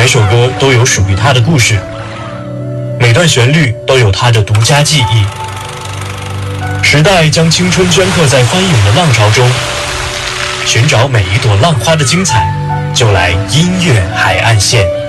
每首歌都有属于它的故事，每段旋律都有它的独家记忆。时代将青春镌刻在翻涌的浪潮中，寻找每一朵浪花的精彩，就来音乐海岸线。